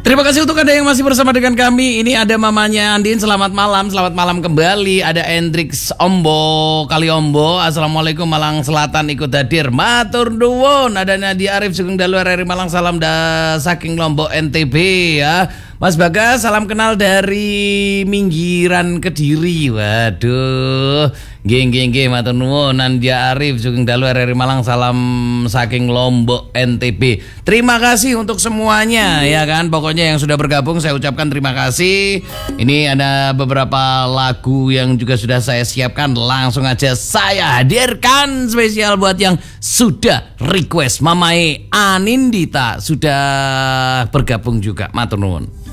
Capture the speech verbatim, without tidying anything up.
Terima kasih untuk Anda yang masih bersama dengan kami. Ini ada mamanya Andin, selamat malam. Selamat malam kembali. Ada Hendrix Ombo Kali Ombo, assalamualaikum Malang Selatan ikut hadir. Matur nuwun. Ada Nadia Arif Sugeng Dalu R R I Malang, salam da saking Lombok N T B ya. Mas Bagas, salam kenal dari Minggiran Kediri. Waduh, geng geng geng matur nuwun. Nadia Arif Sugeng Dalu R R I Malang, salam saking Lombok N T B. Terima kasih untuk semuanya ya kan. Pokoknya yang sudah bergabung saya ucapkan terima kasih. Ini ada beberapa lagu yang juga sudah saya siapkan, langsung aja saya hadirkan spesial buat yang sudah request. Mamae Anindita sudah bergabung juga. Matur nuwun.